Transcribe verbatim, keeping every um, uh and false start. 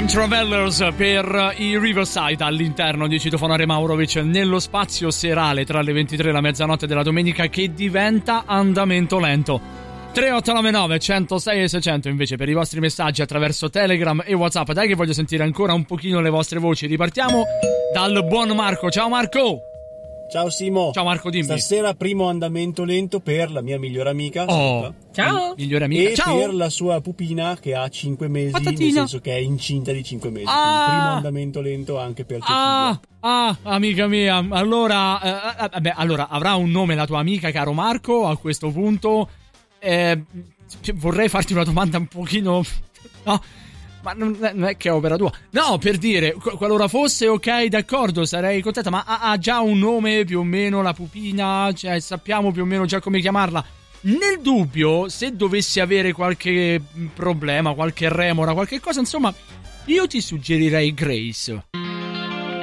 Travelers per i Riverside all'interno di Citofonare Maurovic nello spazio serale tra le ventitré e la mezzanotte della domenica che diventa andamento lento. tre otto nove nove uno zero sei seicento invece per i vostri messaggi attraverso Telegram e WhatsApp. Dai che voglio sentire ancora un pochino le vostre voci. Ripartiamo dal buon Marco. Ciao Marco. Ciao Simo. Ciao Marco, dimmi. Stasera primo andamento lento per la mia migliore amica. Oh. Ciao. Migliore amica. E Ciao. per la sua pupina che ha cinque mesi, Patatina. nel senso che è incinta di cinque mesi. Ah. Quindi primo andamento lento anche per Cecilia. Ah, ah, amica mia. Allora, eh, eh, beh, allora avrà un nome la tua amica, caro Marco, a questo punto. Eh, vorrei farti una domanda un pochino. No. Ma non è che è opera tua. No, per dire, qualora fosse ok, d'accordo, sarei contenta. Ma ha, ha già un nome più o meno la pupina? Cioè, sappiamo più o meno già come chiamarla. Nel dubbio, se dovessi avere qualche problema, qualche remora, qualche cosa, insomma, io ti suggerirei Grace.